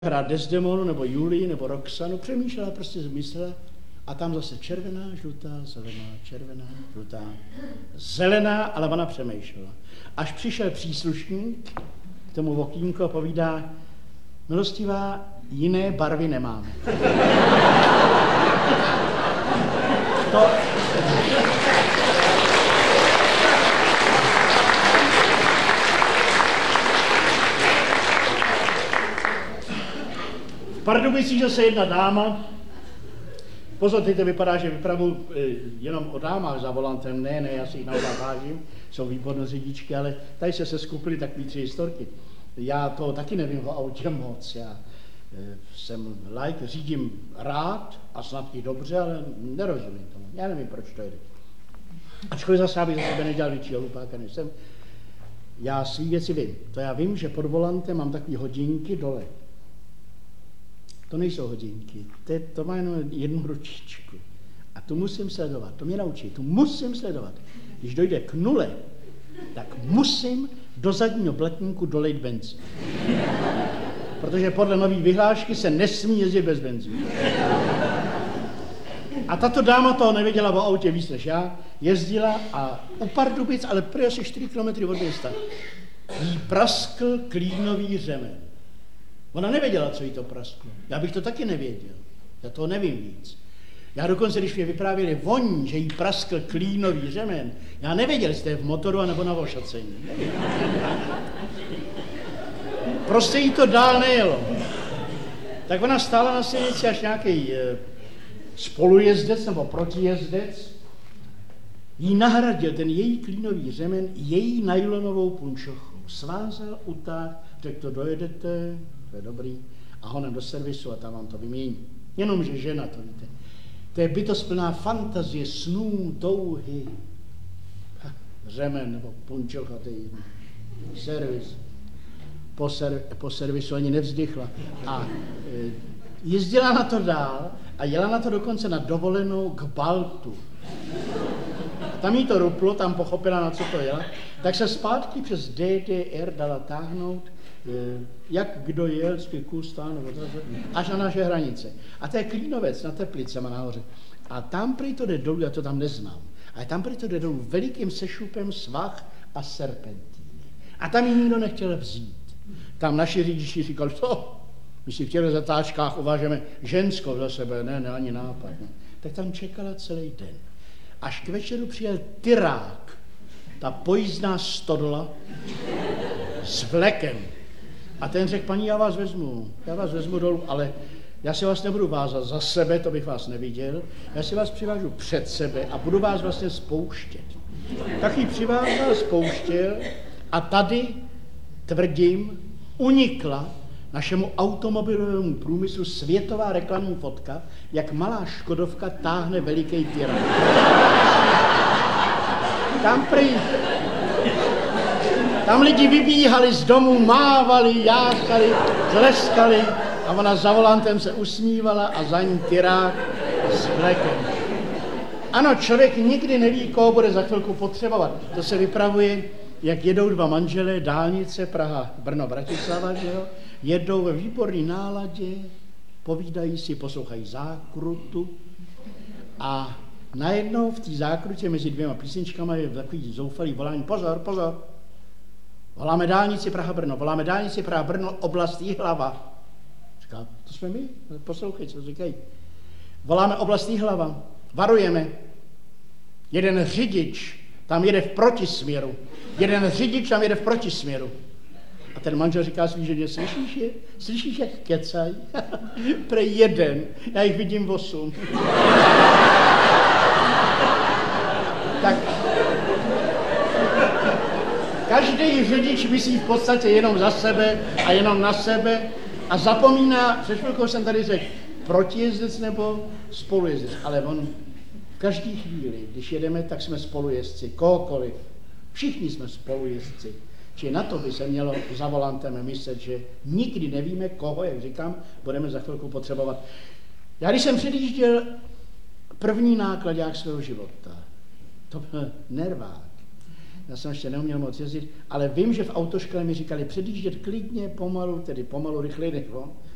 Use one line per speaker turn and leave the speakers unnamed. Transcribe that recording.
hrát Desdemonu, nebo Julii, nebo Roxanu, přemýšlela, prostě myslela a tam zase červená, žlutá, zelená, červená, žlutá, zelená, ale ona přemýšlela. Až přišel příslušník k tomu okýnku a povídá, milostivá, jiné barvy nemáme. To... V Pardubicích zase jedna dáma, pozor, teď to vypadá, že vypravu jenom o dámách za volantem, ne, já si jich naopak vážím, jsou výborné řidičky, ale tady se skupily takový 3 historky. Já to taky nevím o autě moc, já jsem like, řídím rád a snad i dobře, ale nerozumím tomu, já nevím, proč to jde. Ačkoliv zase abych za sebe nedělal většího hlupáka, než jsem. Já svý věci vím, to já vím, že pod volantem mám takové hodinky dole. To nejsou hodinky, to má jenom jednu ručičku. A tu musím sledovat, to mě naučí, tu musím sledovat. Když dojde k nule, tak musím do zadního blatníku dolejt benzín. Protože podle nové vyhlášky se nesmí jezdit bez benzínu. A tato dáma toho nevěděla o autě víc než já, jezdila a u Pardubic, ale prý asi 4 kilometry od města, jí praskl klínový řemen. Ona nevěděla, co jí to prasklo. Já bych to taky nevěděl. Já toho nevím víc. Já dokonce, když mě vyprávěli voní, že jí praskl klínový řemen, já nevěděl, jestli to je v motoru nebo na ošacení. Prostě jí to dál nejelo. Tak ona stála na silnici, až nějaký spolujezdec nebo protijezdec jí nahradil ten její klínový řemen její nylonovou punčochou. Svázal, utáhl, řekl to dojedete, to je dobrý, a honem do servisu a tam vám to vymění. Jenomže žena, to víte, to je bytost plná fantazie, snů, touhy. Řemen nebo punčocha, to je servis. Po servisu ani nevzdychla. A jezdila na to dál a jela na to dokonce na dovolenou k Baltu. Tam jí to ruplo, tam pochopila, na co to jela, tak se zpátky přes DDR dala táhnout, jak kdo jel, Kustán, nebo to, až na naše hranice. A to je Klínovec na Teplicema nahoře. A tam prý to jde dolů, já to tam neznám, ale tam prý to jde dolů velikým sešupem svah a serpentíny. A tam ji nikdo nechtěl vzít. Tam naši řidiči říkali, my si v těchto zatáčkách uvážeme ženskou za sebe, ne, ani nápad. Ne. Tak tam čekala celý den. Až k večeru přijel tyrák, ta pojízdná stodola s vlekem. A ten řekl, paní, já vás vezmu dolů, ale já si vás nebudu vázat za sebe, to bych vás neviděl, já si vás přivážu před sebe a budu vás vlastně spouštět. Tak ji přivázal, spouštěl a tady, tvrdím, unikla našemu automobilovému průmyslu světová reklamní fotka, jak malá Škodovka táhne veliký tyrák. Tam lidi vybíhali z domu, mávali, jáchali, tleskali a ona za volantem se usmívala a za ní tyrák s vlekem. Ano, člověk nikdy neví, koho bude za chvilku potřebovat. To se vypravuje, jak jedou 2 manželé, dálnice Praha, Brno, Bratislava, že jo? Jedou ve výborné náladě, povídají si, poslouchají zákrutu a najednou v té zákrutě mezi 2 písničkama je takový zoufalý volání, pozor, voláme dálnici Praha-Brno, oblast Jihlava. Říká, to jsme my, poslouchej, co říkají. Voláme oblast Jihlava, varujeme, jeden řidič tam jede v protisměru. A ten manžel říká svý ženě, slyšíš, jak kecaj? Prej jeden, já jich vidím 8. Tak každý řidič myslí v podstatě jenom za sebe a jenom na sebe a zapomíná, před chvilkou jsem tady řekl, protijezdec nebo spolujezdec, ale on v každé chvíli, když jedeme, tak jsme spolujezdci, kohokoliv. Všichni jsme spolujezdci. Či na to by se mělo za volantem myslet, že nikdy nevíme, koho, jak říkám, budeme za chvilku potřebovat. Já když jsem předjížděl první nákladák svého života, to byl nervák. Já jsem ještě neuměl moc jezdit, ale vím, že v autoškole mi říkali předjíždět klidně, pomalu, tedy pomalu, rychleji než on.